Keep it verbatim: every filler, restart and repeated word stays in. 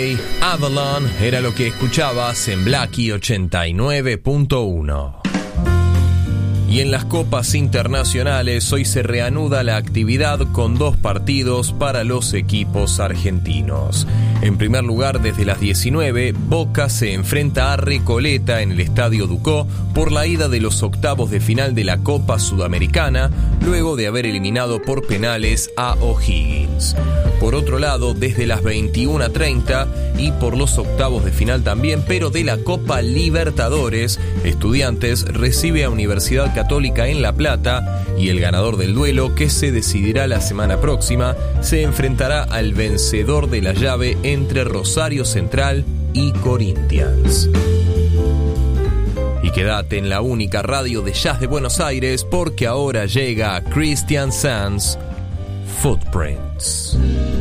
Day, Avalon, era lo que escuchabas en Blackie ochenta y nueve punto uno. Y en las copas internacionales hoy se reanuda la actividad con dos partidos para los equipos argentinos. En primer lugar, desde las diecinueve, Boca se enfrenta a Recoleta en el Estadio Ducó por la ida de los octavos de final de la Copa Sudamericana, luego de haber eliminado por penales a O'Higgins. Por otro lado, desde las veintiuna treinta y por los octavos de final también, pero de la Copa Libertadores, Estudiantes recibe a Universidad Católica en La Plata y el ganador del duelo, que se decidirá la semana próxima, se enfrentará al vencedor de la llave entre Rosario Central y Corinthians. Y quédate en la única radio de jazz de Buenos Aires, porque ahora llega Christian Sands, Footprints.